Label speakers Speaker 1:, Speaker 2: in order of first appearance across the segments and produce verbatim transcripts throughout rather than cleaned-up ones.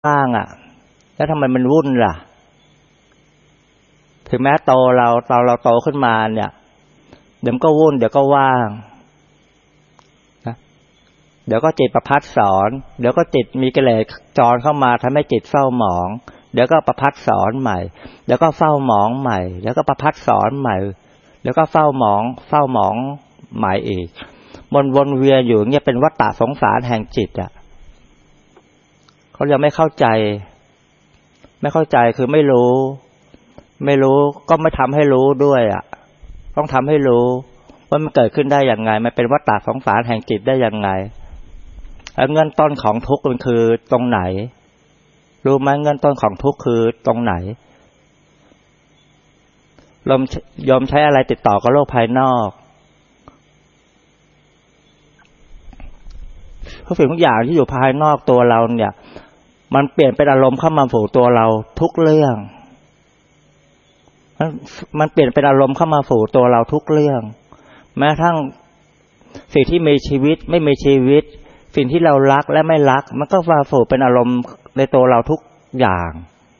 Speaker 1: ว่างอ่ะแล้วทำไมมันวุ่นล่ะถึงแม้โตเราตอนเราโตขึ้นมาเนี่ยเดี๋ยวก็วุ่นเดี๋ยวก็ว่างนะเดี๋ยวก็จิตประพัดสอนเดี๋ยวก็จิตมีกิเลสจรเข้ามาทำให้จิตเศร้าหมองเดี๋ยวก็ประพัดสอนใหม่เดี๋ยวก็เศร้าหมองใหม่เดี๋ยวก็ประพัดสอนใหม่เดี๋ยวก็เศร้าหมองเศร้าหมองใหม่อีกวนวนเวียนอยู่เงี้ยเป็นวัฏฏะสงสารแห่งจิตอ่ะเขายังไม่เข้าใจไม่เข้าใจคือไม่รู้ไม่รู้ก็ไม่ทำให้รู้ด้วยอ่ะต้องทำให้รู้ว่ามันเกิดขึ้นได้อย่างไงมันเป็นวัฏฏะสงสารแห่งจิตได้อย่างไงแล้วเงื่อนต้นของทุกข์มันคือตรงไหนรู้ไหมเงื่อนต้นของทุกข์คือตรงไหนลมยอมใช้อะไรติดต่อกับโลกภายนอกทุกสิ่งทุกอย่างที่อยู่ภายนอกตัวเราเนี่ยมันเปลี่ยนเป็นอารมณ์เข้ามาสู่ตัวเราทุกเรื่องมันมันเปลี่ยนเป็นอารมณ์เข้ามาสู่ตัวเราทุกเรื่องแม้กระทั่งสิ่งที่มีชีวิตไม่มีชีวิตสิ่งที่เรารักและไม่รักมันก็มาสู่เป็นอารมณ์ในตัวเราทุกอย่าง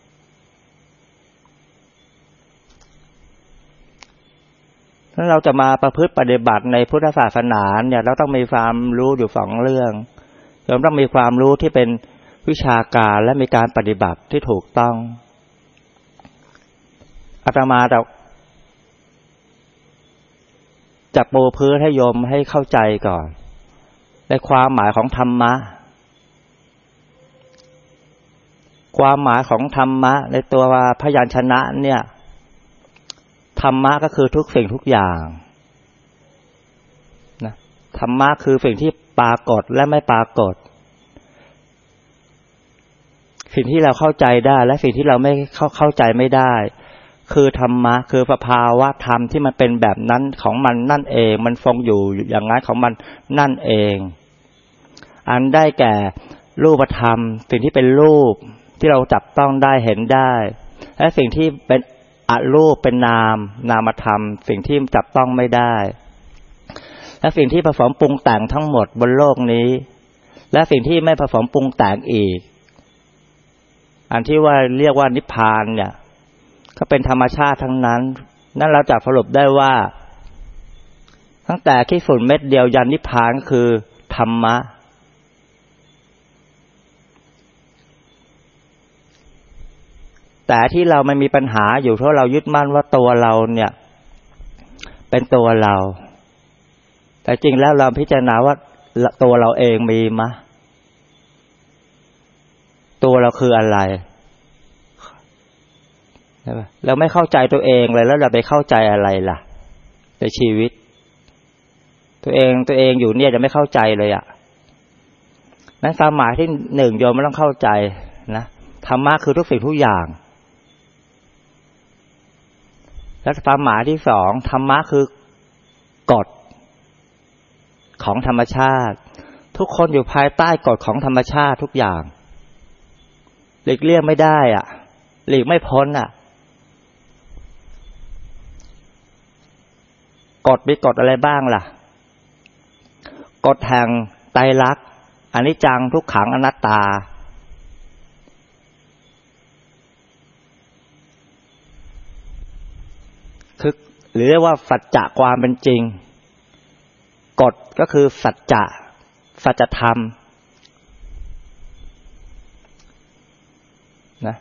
Speaker 1: ถ้าเราจะมาประพฤติปฏิบัติในพุทธศาสนาเนี่ยเราต้องมีความรู้อยู่สองเรื่องเราต้องมีความรู้ที่เป็นวิชาการและมีการปฏิบัติที่ถูกต้องอาตมาจะจะปูพื้นให้โยมให้เข้าใจก่อนในความหมายของธรรมะความหมายของธรรมะในตัวพยัญชนะเนี่ยธรรมะก็คือทุกสิ่งทุกอย่างนะธรรมะคือสิ่งที่ปรากฏและไม่ปรากฏสิ่งที่เราเข้าใจได้และสิ่งที่เราไม่เข้าเข้าใจไม่ได้คือธรรมะคือสภาวะธรรมที่มันเป็นแบบนั้นของมันนั่นเองมันทรงอยู่อย่างนั้นของมันนั่นเองอันได้แก่รูปธรรมสิ่งที่เป็นรูปที่เราจับต้องได้เห็นได้และสิ่งที่เป็นอรูปเป็นนามนามธรรมสิ่งที่จับต้องไม่ได้และสิ่งที่ผสมปรุงแต่งทั้งหมดบนโลกนี้และสิ่งที่ไม่ผสมปรุงแต่งอีกอันที่ว่าเรียกว่านิพพานเนี่ยก็เป็นธรรมชาติทั้งนั้นนั่นเราจะสรุปได้ว่าตั้งแต่ขี้ฝุ่นเม็ดเดียวยันนิพพานก็คือธรรมะแต่ที่เราไม่มีปัญหาอยู่เพราะเรายึดมั่นว่าตัวเราเนี่ยเป็นตัวเราแต่จริงแล้วเราพิจารณาว่าตัวเราเองมีมะตัวเราคืออะไรใช่ป่ะเราไม่เข้าใจตัวเองเลยแล้วเราไปเข้าใจอะไรล่ะในชีวิตตัวเองตัวเองอยู่เนี่ยจะไม่เข้าใจเลยอ่ะนั้นความหมายที่หนึ่งโยมไม่ต้องเข้าใจนะธรรมะคือทุกสิ่งทุกอย่างและความหมายที่สองธรรมะคือกฎของธรรมชาติทุกคนอยู่ภายใต้กฎของธรรมชาติทุกอย่างหลีกเลี่ยงไม่ได้อ่ะหลีกไม่พ้นอ่ะกฎมีกฎอะไรบ้างล่ะกฎแห่งไตรลักษณ์อนิจจังทุกขังอนัตตาคือหรือเรียกว่าสัจจะความเป็นจริงกฎก็คือสัจจะสัจธรรมนะ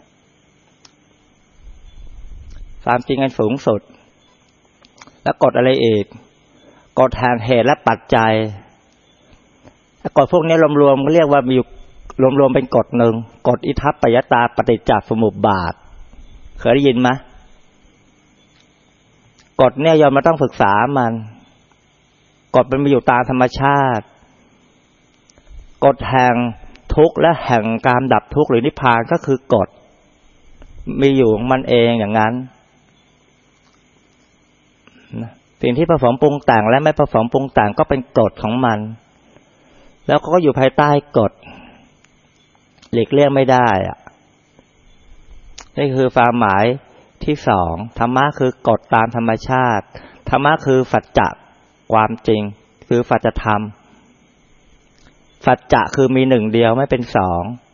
Speaker 1: ความจริงอันสูงสุดแล้วกฎอะไรอีกกฎแห่งเหตุและปัจจัยกฎพวกนี้รวมๆเรียกว่ามีรวมๆเป็นกฎหนึ่งกฎอิทัปปัจจตาปฏิจจสมุปบาทเคยได้ยินไหมกฎเนี่ยยอมมาต้องศึกษามันกฎมันมีอยู่ตามธรรมชาติกฎแห่งทุกข์และแห่งการดับทุกข์หรือนิพพานก็คือกฎมีอยู่ของมันเองอย่างนั้นสิ่งที่ผสมปรุงแต่งและไม่ผสมปรุงแต่งก็เป็นกฎของมันแล้วก็อยู่ภายใต้กฎหลีกเลี่ยงไม่ได้อ่ะนี่คือความหมายที่สองธรรมะคือกฎตามธรรมชาติธรรมะคือสัจจะความจริงคือสัจธรรมสัจจะคือมีหนึ่งเดียวไม่เป็นสอง